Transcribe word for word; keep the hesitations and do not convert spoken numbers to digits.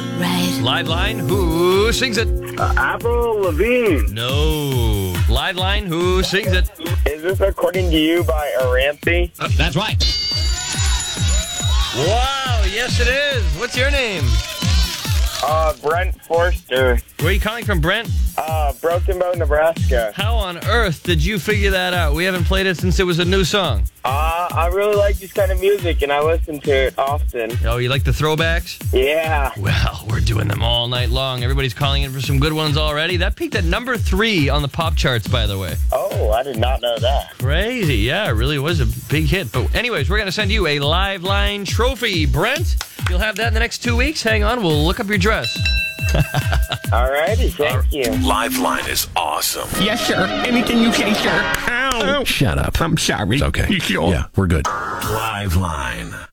right. Live line, who sings it? Uh, Avril Lavigne. No. Live line, who sings it? Is this According to You by Arampy? Uh, that's right. Wow, yes it is. What's your name? Uh, Brent Forster. Where are you calling from, Brent? Uh, Broken Bow, Nebraska. How on earth did you figure that out? We haven't played it since it was a new song. Uh, I really like this kind of music, and I listen to it often. Oh, you like the throwbacks? Yeah. Well, we're doing them all night long. Everybody's calling in for some good ones already. That peaked at number three on the pop charts, by the way. Oh, I did not know that. Crazy. Yeah, it really was a big hit. But anyways, we're going to send you a Live Line trophy, Brent. You'll have that in the next two weeks. Hang on, we'll look up your dress. Alrighty, thank you. Liveline is awesome. Yes, sir. Anything you say, sir. Ow. Shut up. I'm sorry. It's okay. You sure? Yeah, we're good. Liveline.